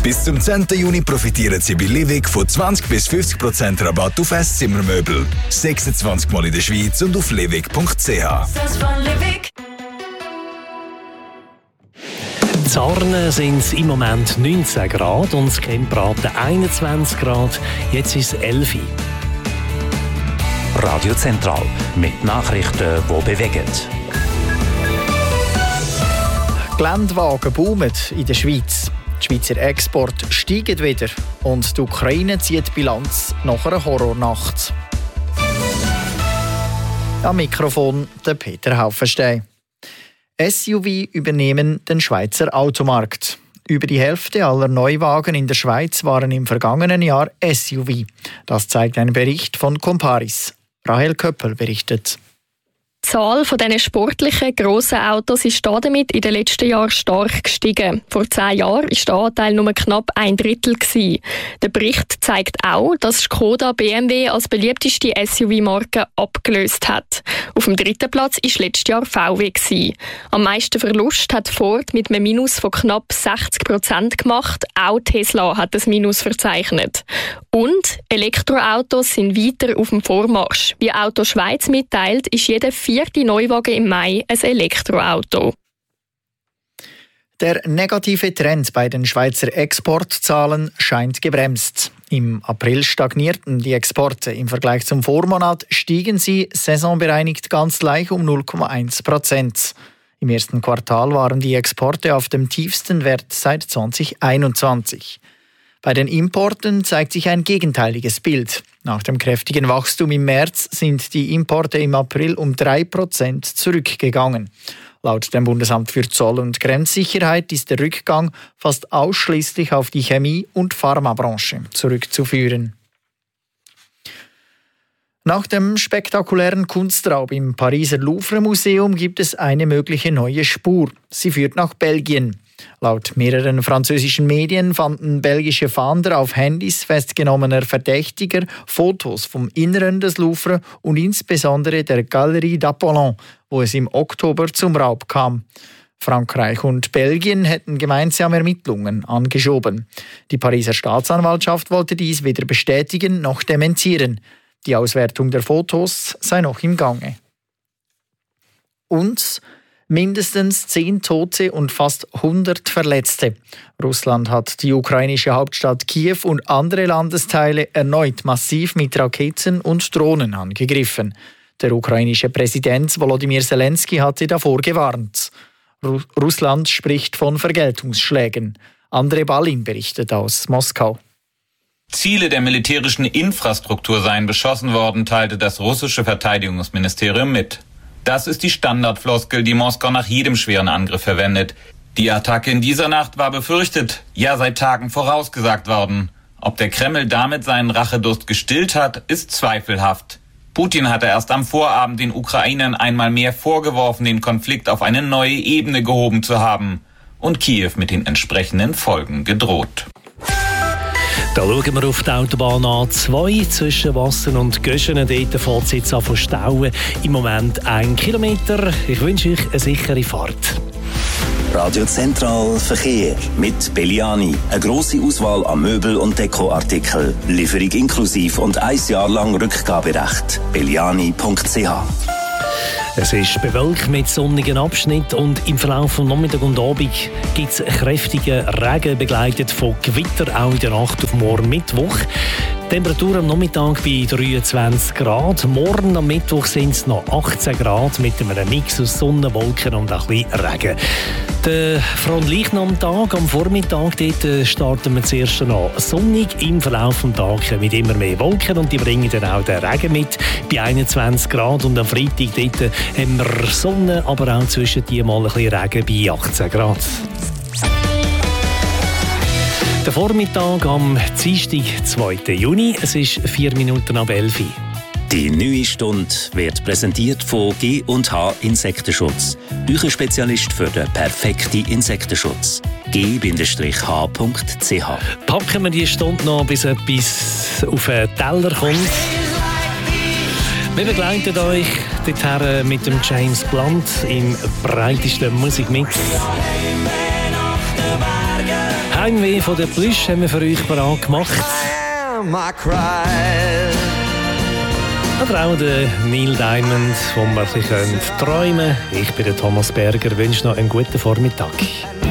Bis zum 10. Juni profitieren Sie bei Livig von 20-50% Rabatt auf Esszimmermöbel. 26 Mal in der Schweiz und auf livig.ch. Zarnen sind es im Moment 19 Grad und das Kempraten 21 Grad. Jetzt ist es 11 Uhr. Radio Zentral mit Nachrichten, die bewegen. Geländewagen boomen in der Schweiz. Die Schweizer Export steigen wieder und die Ukraine zieht Bilanz nach einer Horrornacht. Am Mikrofon der Peter Haufenstein. SUV übernehmen den Schweizer Automarkt. Über die Hälfte aller Neuwagen in der Schweiz waren im vergangenen Jahr SUV. Das zeigt ein Bericht von Comparis. Rahel Köppel berichtet. Die Zahl dieser sportlichen, grossen Autos ist damit in den letzten Jahren stark gestiegen. Vor 10 Jahren war der Anteil nur knapp 1/3. Der Bericht zeigt auch, dass Skoda BMW als beliebteste SUV-Marke abgelöst hat. Auf dem 3. Platz war letztes Jahr VW. Am meisten Verlust hat Ford mit einem Minus von knapp 60% gemacht. Auch Tesla hat ein Minus verzeichnet. Und Elektroautos sind weiter auf dem Vormarsch. Wie Auto Schweiz mitteilt, ist jeder 4. Neuwagen im Mai ein Elektroauto. Der negative Trend bei den Schweizer Exportzahlen scheint gebremst. Im April stagnierten die Exporte. Im Vergleich zum Vormonat stiegen sie saisonbereinigt ganz leicht um 0,1%. Im ersten Quartal waren die Exporte auf dem tiefsten Wert seit 2021. Bei den Importen zeigt sich ein gegenteiliges Bild. Nach dem kräftigen Wachstum im März sind die Importe im April um 3% zurückgegangen. Laut dem Bundesamt für Zoll- und Grenzsicherheit ist der Rückgang fast ausschließlich auf die Chemie- und Pharmabranche zurückzuführen. Nach dem spektakulären Kunstraub im Pariser Louvre-Museum gibt es eine mögliche neue Spur. Sie führt nach Belgien. Laut mehreren französischen Medien fanden belgische Fahnder auf Handys festgenommener Verdächtiger Fotos vom Inneren des Louvre und insbesondere der Galerie d'Apollon, wo es im Oktober zum Raub kam. Frankreich und Belgien hätten gemeinsam Ermittlungen angeschoben. Die Pariser Staatsanwaltschaft wollte dies weder bestätigen noch dementieren. Die Auswertung der Fotos sei noch im Gange. Und mindestens 10 Tote und fast 100 Verletzte. Russland hat die ukrainische Hauptstadt Kiew und andere Landesteile erneut massiv mit Raketen und Drohnen angegriffen. Der ukrainische Präsident Volodymyr Zelensky hatte davor gewarnt. Russland spricht von Vergeltungsschlägen. Andrei Balin berichtet aus Moskau. Ziele der militärischen Infrastruktur seien beschossen worden, teilte das russische Verteidigungsministerium mit. Das ist die Standardfloskel, die Moskau nach jedem schweren Angriff verwendet. Die Attacke in dieser Nacht war befürchtet, ja seit Tagen vorausgesagt worden. Ob der Kreml damit seinen Rachedurst gestillt hat, ist zweifelhaft. Putin hatte erst am Vorabend den Ukrainern einmal mehr vorgeworfen, den Konflikt auf eine neue Ebene gehoben zu haben und Kiew mit den entsprechenden Folgen gedroht. Da schauen wir auf die Autobahn A2 zwischen Wassen und Göschen. Dort fährt es jetzt an von Stauen. Im Moment 1 Kilometer. Ich wünsche euch eine sichere Fahrt. Radio Zentral Verkehr mit Belliani. Eine grosse Auswahl an Möbel- und Dekoartikeln. Lieferung inklusiv und 1 Jahr lang Rückgaberecht. belliani.ch. Es ist bewölkt mit sonnigen Abschnitten und im Verlauf des Nachmittag und Abend gibt es kräftigen Regen, begleitet von Gewitter, auch in der Nacht auf morgen Mittwoch. Temperatur am Nachmittag bei 23 Grad. Morgen am Mittwoch sind es noch 18 Grad mit einem Mix aus Sonne, Wolken und ein bisschen Regen. Der Fronleichnamtag am Vormittag, dort starten wir zuerst noch sonnig. Im Verlauf des Tages mit immer mehr Wolken und die bringen dann auch den Regen mit bei 21 Grad. Und am Freitag dort haben wir Sonne, aber auch zwischen die mal ein bisschen Regen bei 18 Grad. Der Vormittag am Dienstag, 2. Juni. Es ist 4 Minuten ab 11 Uhr. Die neue Stunde wird präsentiert von G&H Insektenschutz. Euer Spezialist für den perfekten Insektenschutz. G-H.ch. Packen wir die Stunde noch, bis etwas auf den Teller kommt. Wir begleiten euch dorthin mit dem James Blunt im breitesten Musikmix. Heimweh von der Plüsch haben wir für euch bereit gemacht. Oder auch der Neil Diamond, wo wir ein bisschen träumen können. Ich bin der Thomas Berger, wünsche noch einen guten Vormittag.